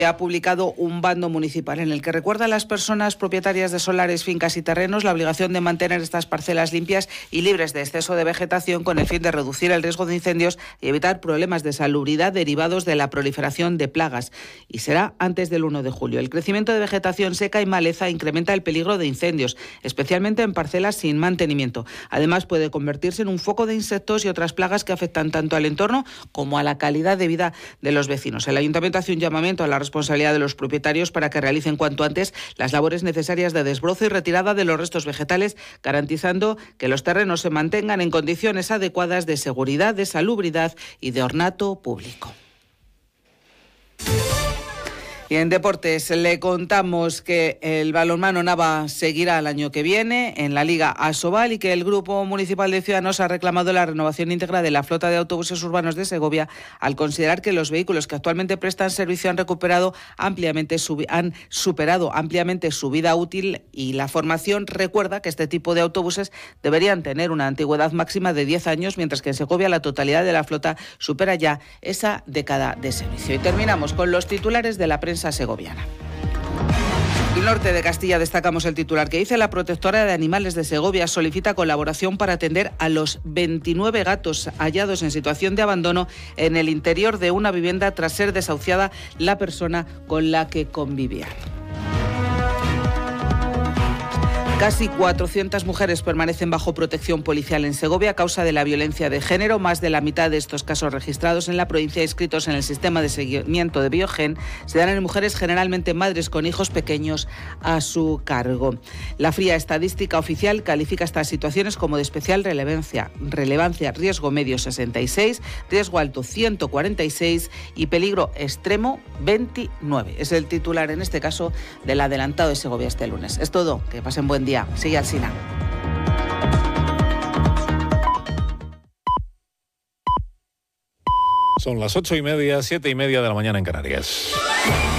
Ha publicado un bando municipal en el que recuerda a las personas propietarias de solares, fincas y terrenos la obligación de mantener estas parcelas limpias y libres de exceso de vegetación con el fin de reducir el riesgo de incendios y evitar problemas de salubridad derivados de la proliferación de plagas. Y será antes del 1 de julio. El crecimiento de vegetación seca y maleza incrementa el peligro de incendios, especialmente en parcelas sin mantenimiento. Además, puede convertirse en un foco de insectos y otras plagas que afectan tanto al entorno como a la calidad de vida de los vecinos. El Ayuntamiento hace un llamamiento a la responsabilidad de los propietarios para que realicen cuanto antes las labores necesarias de desbrozo y retirada de los restos vegetales, garantizando que los terrenos se mantengan en condiciones adecuadas de seguridad, de salubridad y de ornato público. Y en deportes le contamos que el balonmano Nava seguirá el año que viene en la Liga Asobal y que el Grupo Municipal de Ciudadanos ha reclamado la renovación íntegra de la flota de autobuses urbanos de Segovia al considerar que los vehículos que actualmente prestan servicio han superado ampliamente su vida útil, y la formación recuerda que este tipo de autobuses deberían tener una antigüedad máxima de 10 años, mientras que en Segovia la totalidad de la flota supera ya esa década de servicio. Y terminamos con los titulares de la prensa segoviana. El norte de Castilla destacamos el titular que dice: la protectora de animales de Segovia solicita colaboración para atender a los 29 gatos hallados en situación de abandono en el interior de una vivienda tras ser desahuciada la persona con la que convivían. Casi 400 mujeres permanecen bajo protección policial en Segovia a causa de la violencia de género. Más de la mitad de estos casos registrados en la provincia, inscritos en el sistema de seguimiento de Biogen, se dan en mujeres, generalmente madres con hijos pequeños a su cargo. La fría estadística oficial califica estas situaciones como de especial relevancia, riesgo medio 66, riesgo alto 146 y peligro extremo 29. Es el titular, en este caso, del adelantado de Segovia este lunes. Es todo, que pasen buen día. Sigue Alsina. Son las 8:30, 7:30 de la mañana en Canarias.